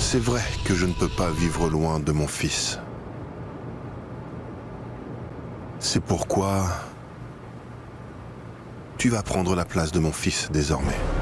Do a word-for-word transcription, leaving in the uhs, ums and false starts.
C'est vrai que je ne peux pas vivre loin de mon fils. C'est pourquoi tu vas prendre la place de mon fils désormais.